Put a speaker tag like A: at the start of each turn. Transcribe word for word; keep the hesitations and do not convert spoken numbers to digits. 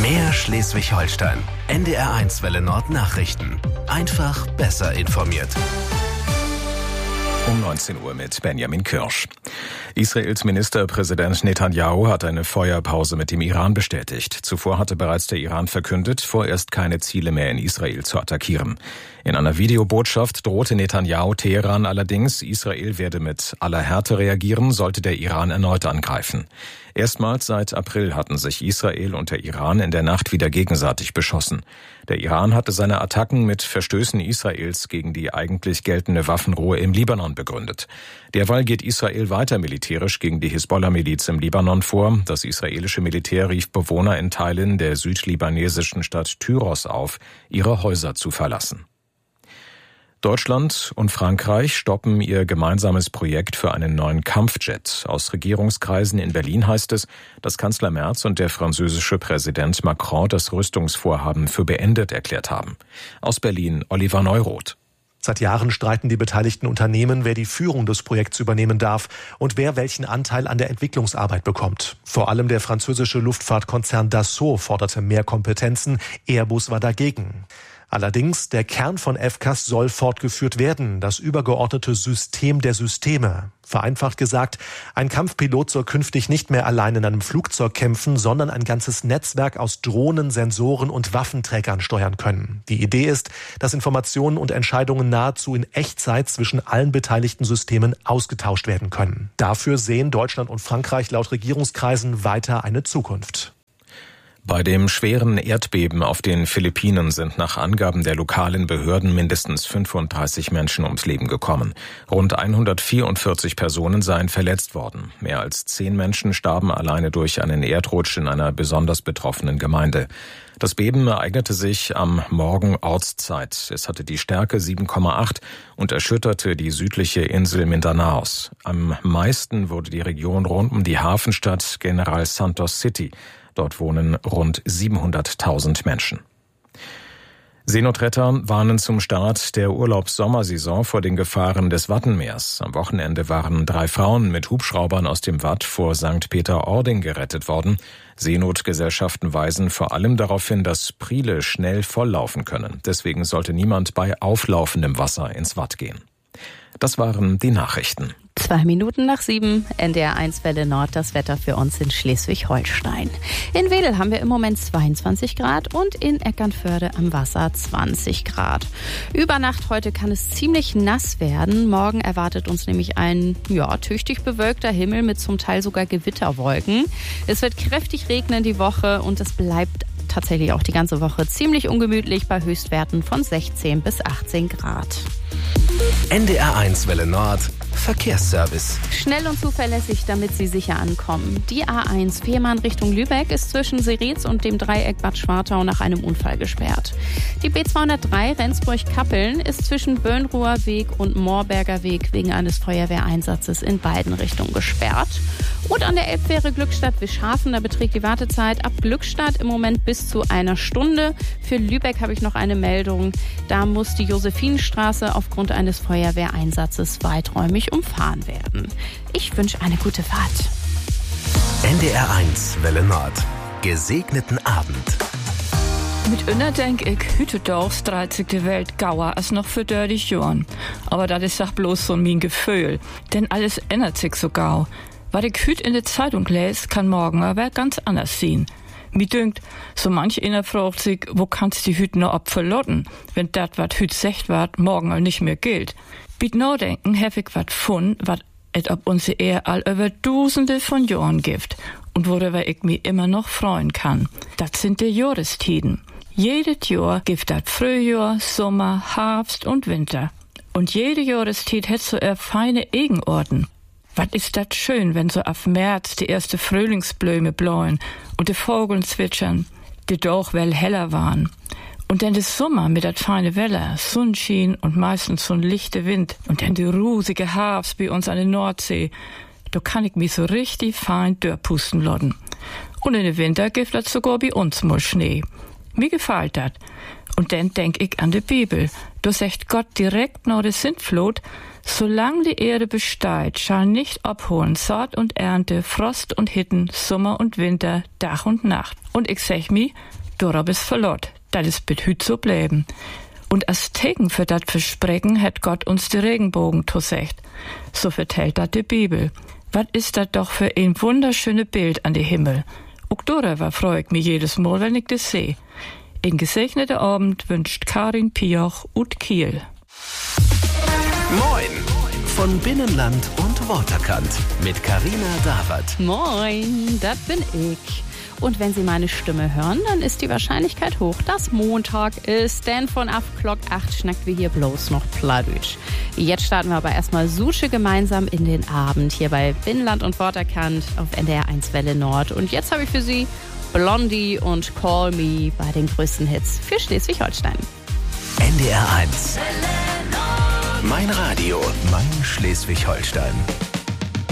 A: Mehr Schleswig-Holstein. N D R eins Welle Nord Nachrichten. Einfach besser informiert.
B: Um neunzehn Uhr mit Benjamin Kirsch. Israels Ministerpräsident Netanyahu hat eine Feuerpause mit dem Iran bestätigt. Zuvor hatte bereits der Iran verkündet, vorerst keine Ziele mehr in Israel zu attackieren. In einer Videobotschaft drohte Netanyahu Teheran allerdings, Israel werde mit aller Härte reagieren, sollte der Iran erneut angreifen. Erstmals seit April hatten sich Israel und der Iran in der Nacht wieder gegenseitig beschossen. Der Iran hatte seine Attacken mit Verstößen Israels gegen die eigentlich geltende Waffenruhe im Libanon begründet. Derweil geht Israel weiter militärisch gegen die Hisbollah-Miliz im Libanon vor. Das israelische Militär rief Bewohner in Teilen der südlibanesischen Stadt Tyros auf, ihre Häuser zu verlassen. Deutschland und Frankreich stoppen ihr gemeinsames Projekt für einen neuen Kampfjet. Aus Regierungskreisen in Berlin heißt es, dass Kanzler Merz und der französische Präsident Macron das Rüstungsvorhaben für beendet erklärt haben. Aus Berlin Oliver Neuroth.
C: Seit Jahren streiten die beteiligten Unternehmen, wer die Führung des Projekts übernehmen darf und wer welchen Anteil an der Entwicklungsarbeit bekommt. Vor allem der französische Luftfahrtkonzern Dassault forderte mehr Kompetenzen, Airbus war dagegen. Allerdings, der Kern von F C A S soll fortgeführt werden, das übergeordnete System der Systeme. Vereinfacht gesagt, ein Kampfpilot soll künftig nicht mehr allein in einem Flugzeug kämpfen, sondern ein ganzes Netzwerk aus Drohnen, Sensoren und Waffenträgern steuern können. Die Idee ist, dass Informationen und Entscheidungen nahezu in Echtzeit zwischen allen beteiligten Systemen ausgetauscht werden können. Dafür sehen Deutschland und Frankreich laut Regierungskreisen weiter eine Zukunft.
B: Bei dem schweren Erdbeben auf den Philippinen sind nach Angaben der lokalen Behörden mindestens fünfunddreißig Menschen ums Leben gekommen. Rund hundertvierundvierzig Personen seien verletzt worden. Mehr als zehn Menschen starben alleine durch einen Erdrutsch in einer besonders betroffenen Gemeinde. Das Beben ereignete sich am Morgen Ortszeit. Es hatte die Stärke sieben Komma acht und erschütterte die südliche Insel Mindanaos. Am meisten wurde die Region rund um die Hafenstadt General Santos City. Dort wohnen rund siebenhunderttausend Menschen. Seenotretter warnen zum Start der Urlaubssommersaison vor den Gefahren des Wattenmeers. Am Wochenende waren drei Frauen mit Hubschraubern aus dem Watt vor Sankt Peter-Ording gerettet worden. Seenotgesellschaften weisen vor allem darauf hin, dass Priele schnell volllaufen können. Deswegen sollte niemand bei auflaufendem Wasser ins Watt gehen. Das waren die Nachrichten.
D: Zwei Minuten nach sieben, N D R eins Welle Nord, das Wetter für uns in Schleswig-Holstein. In Wedel haben wir im Moment zweiundzwanzig Grad und in Eckernförde am Wasser zwanzig Grad. Über Nacht heute kann es ziemlich nass werden. Morgen erwartet uns nämlich ein, ja, tüchtig bewölkter Himmel mit zum Teil sogar Gewitterwolken. Es wird kräftig regnen die Woche und es bleibt tatsächlich auch die ganze Woche ziemlich ungemütlich bei Höchstwerten von sechzehn bis achtzehn Grad.
A: N D R eins Welle Nord Verkehrsservice.
D: Schnell und zuverlässig, damit Sie sicher ankommen. Die A eins Fehmarn Richtung Lübeck ist zwischen Seretz und dem Dreieck Bad Schwartau nach einem Unfall gesperrt. Die B zweihundertdrei Rendsburg-Kappeln ist zwischen Böhnruher Weg und Moorberger Weg wegen eines Feuerwehreinsatzes in beiden Richtungen gesperrt. Und an der Elbfähre Glückstadt-Wischhafen, da beträgt die Wartezeit ab Glückstadt im Moment bis zu einer Stunde. Für Lübeck habe ich noch eine Meldung. Da muss die Josephinenstraße aufgrund eines Feuerwehreinsatzes weiträumig umfahren werden. Ich wünsche eine gute Fahrt.
A: N D R eins Welle Nord. Gesegneten Abend.
E: Mit Inner denk ich, Hüttedorfs dreißigste Weltgauer als noch für dreißig Jahren. Aber das ist doch bloß so mein Gefühl. Denn alles ändert sich so gau. Was ich hüt in der Zeitung lese, kann morgen aber ganz anders sein. Mir dünkt, so manch einer fragt sich, wo kannst die Hüt noch ab verlotten, wenn dat wat hüt secht wat, morgen all nicht mehr gilt. Biet no denken, hef ich wat fun, wat et ob unsere Ehe all über Dusende von Jahren gibt und worüber ich mich immer noch freuen kann. Dat sind die Jahrestiden. Jedes Jahr gibt dat Frühjahr, Sommer, Herbst und Winter. Und jede Jahrestid hat so er feine Eigenorten. Was ist dat schön, wenn so auf März die erste Frühlingsblüme bläuen und die Vogeln zwitschern, die doch well heller waren. Und dann des Sommer mit dat feine Wetter, Sonnenschein und meistens so'n lichte Wind und dann die rusige Herbst bei uns an der Nordsee. Da kann ich mich so richtig fein dörpusten lodden. Und in den Winter gibt dat sogar bei uns mal Schnee. Mir gefällt dat. Und dann denk ich an die Bibel. Da sagt Gott direkt nach der Sintflut, solange die Erde besteht, schall nicht abholen Saat und Ernte, Frost und Hitten, Sommer und Winter, Tag und Nacht. Und ich sag mi, dorab ist verlot, das ist bit hüt so bleiben. Und als Tegen für dat Versprechen hat Gott uns die Regenbogen gesagt. So vertellt dat die Bibel. Was ist dat doch für ein wunderschöne Bild an die Himmel. Auch darüber freu ich mich jedes Mal, wenn ich das sehe. Ein gesegneter Abend wünscht Karin Pioch ut Kiel.
A: Moin von Binnenland und Waterkant mit Carina Dawert.
D: Moin, das bin ich. Und wenn Sie meine Stimme hören, dann ist die Wahrscheinlichkeit hoch, dass Montag ist, denn von acht Glock acht schnackt wir hier bloß noch Plattdeutsch. Jetzt starten wir aber erstmal Susche gemeinsam in den Abend hier bei Binnenland und Waterkant auf N D R eins Welle Nord. Und jetzt habe ich für Sie Blondie und Call Me bei den größten Hits für Schleswig-Holstein.
A: N D R eins. Mein Radio, mein Schleswig-Holstein.